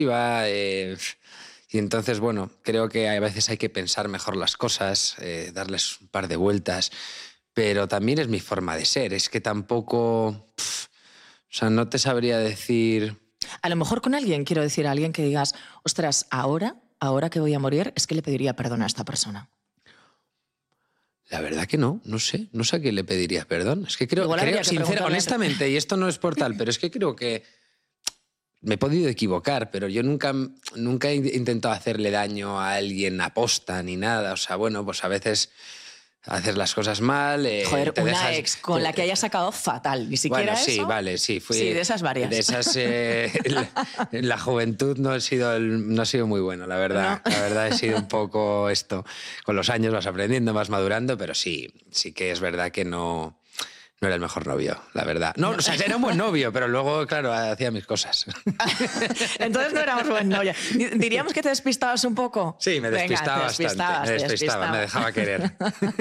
Y entonces, bueno, creo que a veces hay que pensar mejor las cosas, darles un par de vueltas, pero también es mi forma de ser. Es que tampoco... o sea, no te sabría decir... A lo mejor con alguien, quiero decir, a alguien que digas, ostras, ahora que voy a morir, es que le pediría perdón a esta persona. La verdad que no sé a quién le pediría perdón. Es que creo honestamente, y esto no es por tal, pero es que creo que me he podido equivocar, pero yo nunca he intentado hacerle daño a alguien aposta ni nada. O sea, bueno, pues a veces haces las cosas mal. Joder, una ex con la que hayas sacado fatal, ni siquiera bueno, sí, eso. vale, sí. Sí, de esas varias. De esas, en la juventud no he sido muy bueno, la verdad. No. La verdad he sido un poco esto. Con los años vas aprendiendo, vas madurando, pero sí que es verdad que no era el mejor novio, la verdad. No, o sea, era un buen novio, pero luego, claro, hacía mis cosas. Entonces no éramos buen novio. ¿Diríamos que te despistabas un poco? Sí, me despistaba bastante. Me despistaba, me dejaba querer.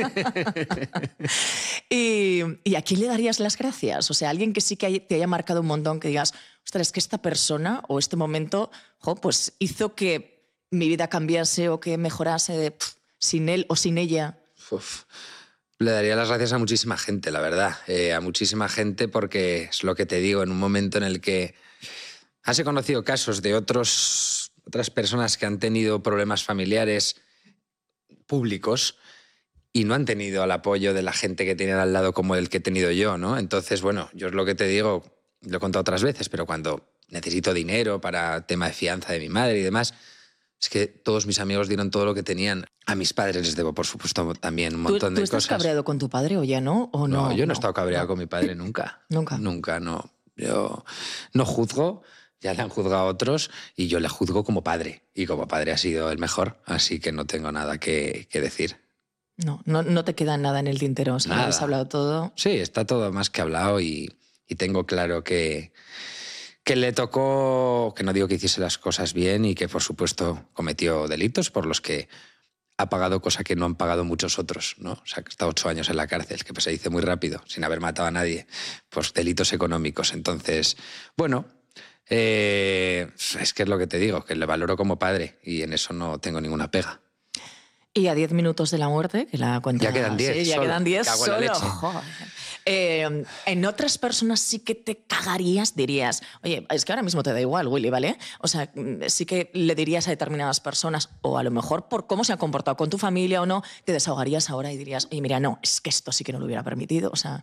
¿Y a quién le darías las gracias? O sea, alguien que sí que te haya marcado un montón, que digas, ostras, es que esta persona o este momento pues hizo que mi vida cambiase o que mejorase sin él o sin ella. Uf. Le daría las gracias a muchísima gente, la verdad. A muchísima gente porque es lo que te digo, en un momento en el que has conocido casos de otras personas que han tenido problemas familiares públicos y no han tenido el apoyo de la gente que tienen al lado como el que he tenido yo, ¿no? Entonces, bueno, yo es lo que te digo, lo he contado otras veces, pero cuando necesito dinero para tema de fianza de mi madre y demás, es que todos mis amigos dieron todo lo que tenían. A mis padres les debo, por supuesto, también un montón de cosas. ¿Tú estás cabreado con tu padre o ya no? ¿O no? No, yo no he estado cabreado con mi padre nunca. Nunca, no. Yo no juzgo, ya le han juzgado otros y yo le juzgo como padre. Y como padre ha sido el mejor, así que no tengo nada que decir. No te queda nada en el tintero, o sea, nada. ¿Has hablado todo? Sí, está todo más que hablado y tengo claro que le tocó, que no digo que hiciese las cosas bien y que por supuesto cometió delitos por los que ha pagado, cosa que no han pagado muchos otros, ¿no? O sea, que está 8 años en la cárcel, que pues se dice muy rápido, sin haber matado a nadie, pues delitos económicos. Entonces, bueno, es que es lo que te digo, que le valoro como padre y en eso no tengo ninguna pega. Y a 10 minutos de la muerte, que la cuenta... Ya quedan 10. Sí, ya quedan 10 solo. Joder. En otras personas sí que te cagarías, dirías, oye, es que ahora mismo te da igual, Willy, ¿vale? O sea, sí que le dirías a determinadas personas, o a lo mejor por cómo se ha comportado con tu familia o no, te desahogarías ahora y dirías, oye, mira, no, es que esto sí que no lo hubiera permitido, o sea...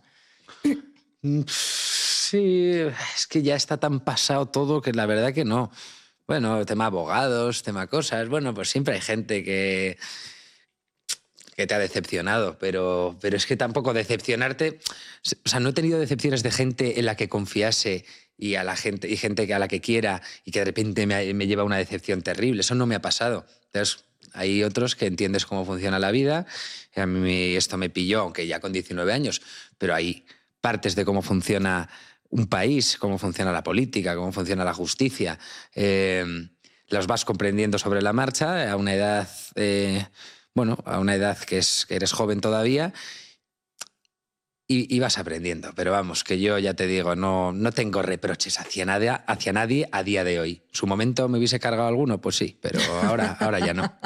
Sí, es que ya está tan pasado todo que la verdad que no. Bueno, tema abogados, tema cosas, bueno, pues siempre hay gente que te ha decepcionado, pero es que tampoco decepcionarte... O sea, no he tenido decepciones de gente en la que confiase y gente a la que quiera y que de repente me lleva una decepción terrible. Eso no me ha pasado. Entonces, hay otros que entiendes cómo funciona la vida. A mí esto me pilló, aunque ya con 19 años, pero hay partes de cómo funciona un país, cómo funciona la política, cómo funciona la justicia. Los vas comprendiendo sobre la marcha a una edad... a una edad que eres joven todavía y vas aprendiendo. Pero vamos, que yo ya te digo, no tengo reproches hacia nadie a día de hoy. ¿En su momento me hubiese cargado alguno? Pues sí, pero ahora ya no.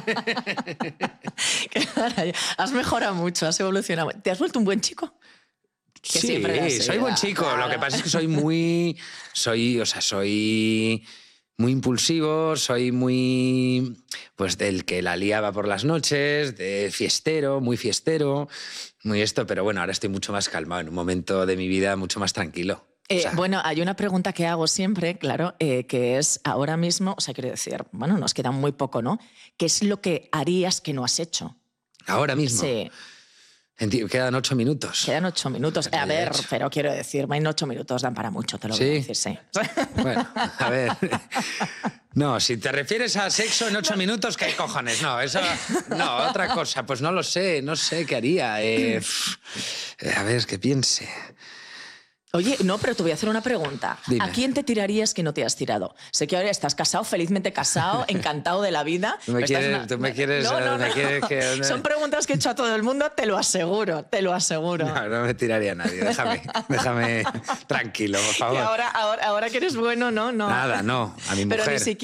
Has mejorado mucho, has evolucionado. ¿Te has vuelto un buen chico? Sí, soy buen chico. Claro. Lo que pasa es que soy muy impulsivo, soy muy... pues del que la liaba por las noches, de fiestero, muy esto, pero bueno, ahora estoy mucho más calmado, en un momento de mi vida mucho más tranquilo. Bueno, hay una pregunta que hago siempre, claro, que es ahora mismo, o sea, quiero decir, bueno, nos queda muy poco, ¿no? ¿Qué es lo que harías que no has hecho? ¿Ahora mismo? Sí. Quedan 8 minutos. Quedan 8 minutos. A ver, pero quiero decir, en 8 minutos dan para mucho, te lo voy a decir, sí. Bueno, a ver. No, si te refieres a sexo en 8 minutos, ¿qué cojones? No, eso... No, otra cosa, pues no lo sé, no sé qué haría. A ver, que piense. Oye, no, pero te voy a hacer una pregunta. Dime. ¿A quién te tirarías que no te has tirado? Sé que ahora estás casado, felizmente casado, encantado de la vida. ¿Tú me quieres que... Son preguntas que he hecho a todo el mundo, te lo aseguro, te lo aseguro. No me tiraría a nadie, déjame tranquilo, por favor. Y ahora que eres bueno, no. Nada, no, a mi mujer. Pero ni siquiera